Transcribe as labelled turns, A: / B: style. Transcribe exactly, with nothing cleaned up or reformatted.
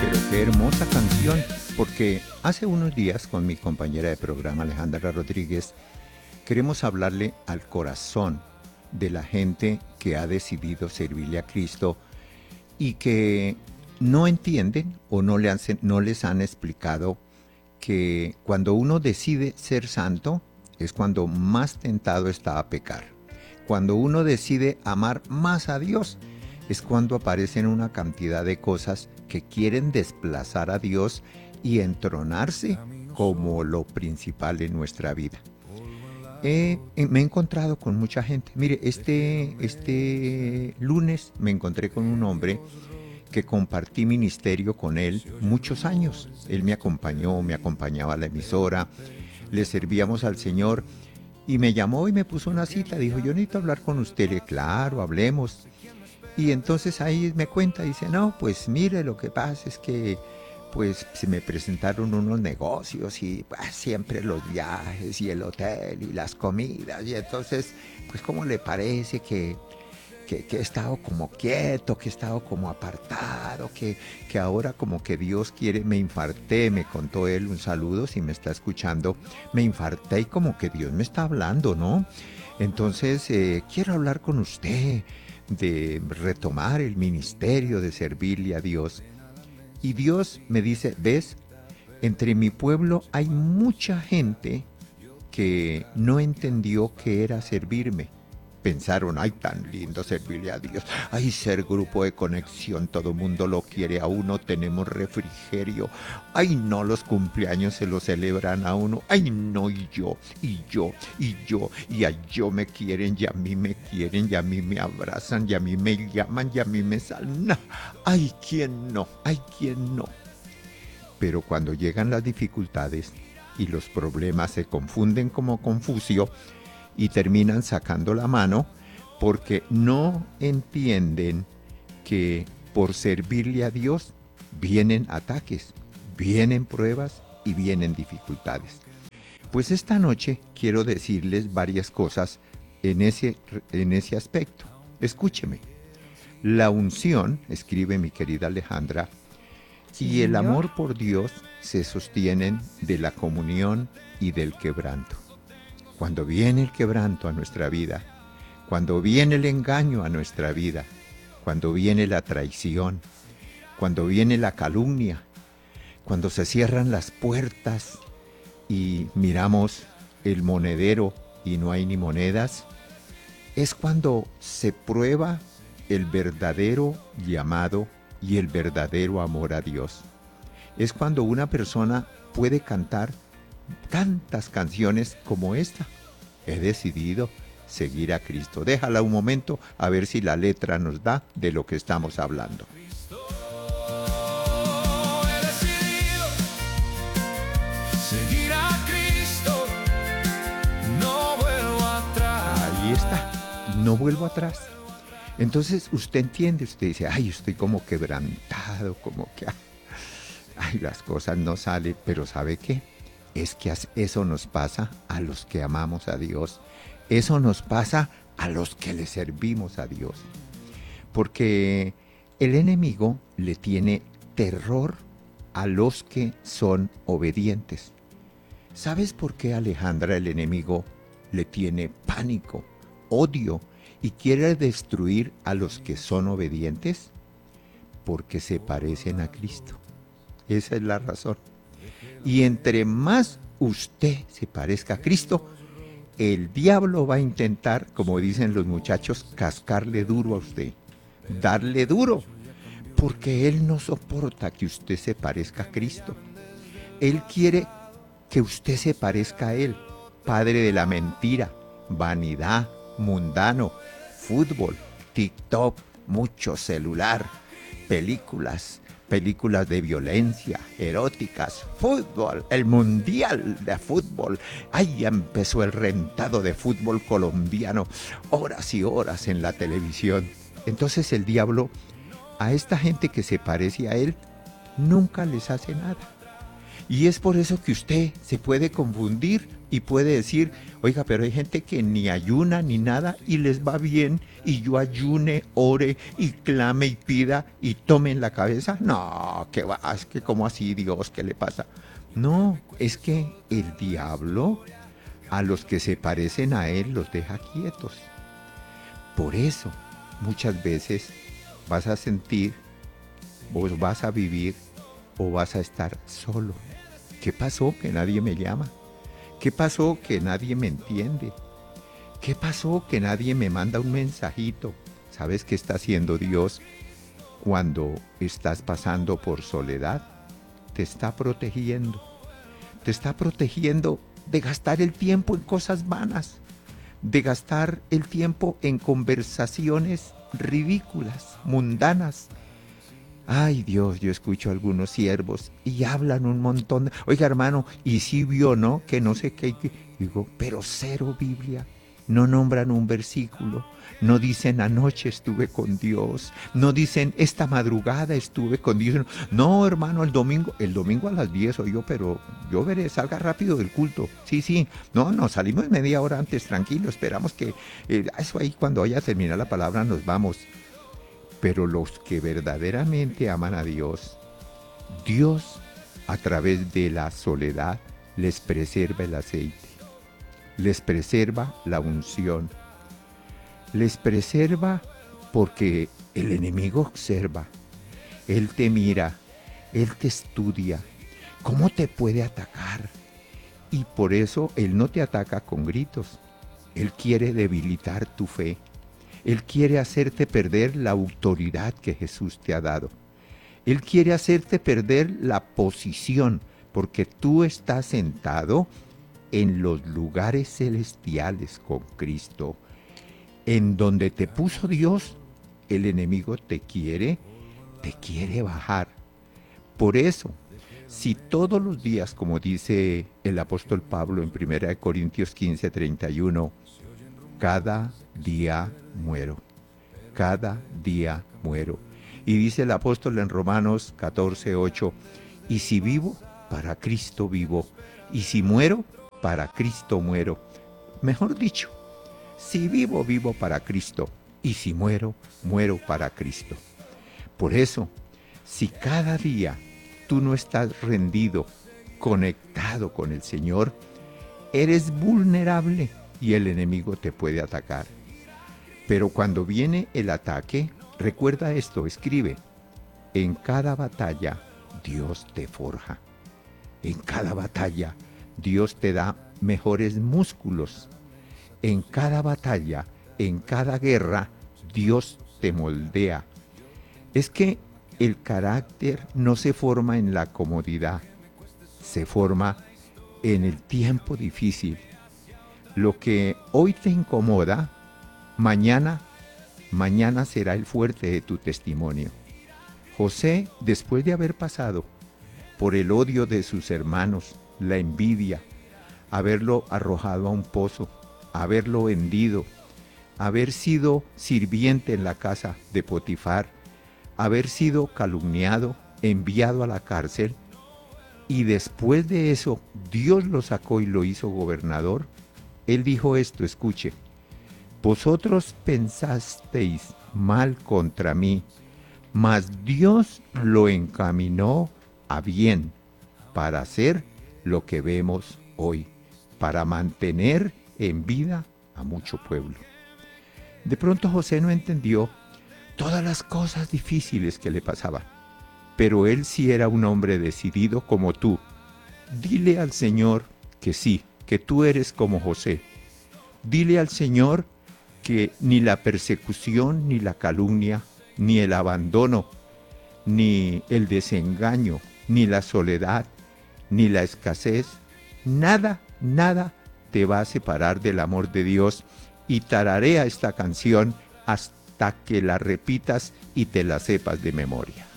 A: Pero qué hermosa canción, porque hace unos días con mi compañera de programa Alejandra Rodríguez queremos hablarle al corazón de la gente que ha decidido servirle a Cristo y que no entienden o no, le han, no les han explicado que cuando uno decide ser santo es cuando más tentado está a pecar. Cuando uno decide amar más a Dios es cuando aparecen una cantidad de cosas que quieren desplazar a Dios y entronarse como lo principal en nuestra vida. Eh, me he encontrado con mucha gente. Mire, este, este lunes me encontré con un hombre que compartí ministerio con él muchos años. Él me acompañó, me acompañaba a la emisora, le servíamos al Señor y me llamó y me puso una cita. Dijo, yo necesito hablar con usted. Le, claro, hablemos. Y entonces ahí me cuenta, dice, no, pues mire, lo que pasa es que pues se me presentaron unos negocios y pues, siempre los viajes y el hotel y las comidas. Y entonces, pues ¿cómo le parece que, que, que he estado como quieto, que he estado como apartado, que, que ahora como que Dios quiere, me infarté, me contó él, un saludo si me está escuchando, me infarté y como que Dios me está hablando, ¿no? Entonces, eh, quiero hablar con usted de retomar el ministerio, de servirle a Dios. Y Dios me dice, ves, entre mi pueblo hay mucha gente que no entendió qué era servirme. Pensaron, ay, tan lindo servirle a Dios, ay, ser grupo de conexión, todo el mundo lo quiere a uno, tenemos refrigerio, ay, no, los cumpleaños se los celebran a uno, ay, no, y yo, y yo, y yo, y a yo me quieren, y a mí me quieren, y a mí me abrazan, y a mí me llaman, y a mí me salen, ay, ¿quién no? Ay, ¿quién no? Pero cuando llegan las dificultades y los problemas se confunden como Confucio, y terminan sacando la mano porque no entienden que por servirle a Dios vienen ataques, vienen pruebas y vienen dificultades. Pues esta noche quiero decirles varias cosas en ese, en ese aspecto. Escúcheme. La unción, escribe mi querida Alejandra,
B: Sí,
A: y el
B: señor.
A: amor por Dios se sostienen de la comunión y del quebranto. Cuando viene el quebranto a nuestra vida, cuando viene el engaño a nuestra vida, cuando viene la traición, cuando viene la calumnia, cuando se cierran las puertas y miramos el monedero y no hay ni monedas, es cuando se prueba el verdadero llamado y el verdadero amor a Dios. Es cuando una persona puede cantar tantas canciones como esta. He decidido seguir a Cristo. Déjala un momento a ver si la letra nos da de lo que estamos hablando.
C: He decidido seguir a Cristo, no vuelvo atrás.
A: Ahí está, no vuelvo atrás. Entonces usted entiende, usted dice, ay, estoy como quebrantado, como que, ay, las cosas no salen, pero ¿sabe qué? Es que eso nos pasa a los que amamos a Dios. Eso nos pasa a los que le servimos a Dios. Porque el enemigo le tiene terror a los que son obedientes. ¿Sabes por qué, Alejandra, el enemigo le tiene pánico, odio y quiere destruir a los que son obedientes? Porque se parecen a Cristo. Esa es la razón. Y entre más usted se parezca a Cristo, el diablo va a intentar, como dicen los muchachos, cascarle duro a usted, darle duro, porque él no soporta que usted se parezca a Cristo. Él quiere que usted se parezca a él, padre de la mentira, vanidad, mundano, fútbol, TikTok, mucho celular, películas, películas de violencia, eróticas, fútbol, el mundial de fútbol. Ahí ya empezó el rentado de fútbol colombiano, horas y horas en la televisión. Entonces el diablo, a esta gente que se parece a él, nunca les hace nada. Y es por eso que usted se puede confundir y puede decir, oiga, pero hay gente que ni ayuna ni nada y les va bien, y yo ayune, ore y clame y pida y tome en la cabeza. No, ¿qué va? Es que ¿cómo así, Dios? ¿Qué le pasa? No, es que el diablo a los que se parecen a él los deja quietos. Por eso, muchas veces vas a sentir, o vas a vivir, o vas a estar solo. ¿Qué pasó que nadie me llama? ¿Qué pasó que nadie me entiende? ¿Qué pasó que nadie me manda un mensajito? ¿Sabes qué está haciendo Dios cuando estás pasando por soledad? Te está protegiendo. Te está protegiendo de gastar el tiempo en cosas vanas, de gastar el tiempo en conversaciones ridículas, mundanas. Ay, Dios, yo escucho a algunos siervos y hablan un montón. De, oiga, hermano, y si vio, ¿no? Que no sé qué. Que, digo, pero cero Biblia. No nombran un versículo. No dicen anoche estuve con Dios. No dicen esta madrugada estuve con Dios. No, hermano, el domingo, el domingo a las diez o yo, pero yo veré, salga rápido del culto. Sí, sí. No, no, salimos media hora antes, tranquilo. Esperamos que eh, eso ahí cuando haya terminado la palabra nos vamos. Pero los que verdaderamente aman a Dios, Dios a través de la soledad les preserva el aceite, les preserva la unción, les preserva porque el enemigo observa, él te mira, él te estudia, cómo te puede atacar. Y por eso él no te ataca con gritos, él quiere debilitar tu fe. Él quiere hacerte perder la autoridad que Jesús te ha dado. Él quiere hacerte perder la posición, porque tú estás sentado en los lugares celestiales con Cristo. En donde te puso Dios, el enemigo te quiere, te quiere bajar. Por eso, si todos los días, como dice el apóstol Pablo en primera de Corintios quince, treinta y uno, cada día muero, cada día muero. Y dice el apóstol en Romanos catorce, ocho, y si vivo, para Cristo vivo, y si muero, para Cristo muero. Mejor dicho, si vivo, vivo para Cristo, y si muero, muero para Cristo. Por eso, si cada día tú no estás rendido, conectado con el Señor, eres vulnerable y el enemigo te puede atacar. Pero cuando viene el ataque, recuerda esto, escribe, en cada batalla Dios te forja. En cada batalla Dios te da mejores músculos. En cada batalla, en cada guerra, Dios te moldea. Es que el carácter no se forma en la comodidad, se forma en el tiempo difícil. Lo que hoy te incomoda, mañana, mañana será el fuerte de tu testimonio. José, después de haber pasado por el odio de sus hermanos, la envidia, haberlo arrojado a un pozo, haberlo vendido, haber sido sirviente en la casa de Potifar, haber sido calumniado, enviado a la cárcel, y después de eso Dios lo sacó y lo hizo gobernador. Él dijo esto, escuche, vosotros pensasteis mal contra mí, mas Dios lo encaminó a bien para hacer lo que vemos hoy, para mantener en vida a mucho pueblo. De pronto José no entendió todas las cosas difíciles que le pasaban, pero él sí era un hombre decidido como tú. Dile al Señor que sí, que tú eres como José. Dile al Señor que ni la persecución, ni la calumnia, ni el abandono, ni el desengaño, ni la soledad, ni la escasez, nada, nada te va a separar del amor de Dios. Y tararea esta canción hasta que la repitas y te la sepas de memoria.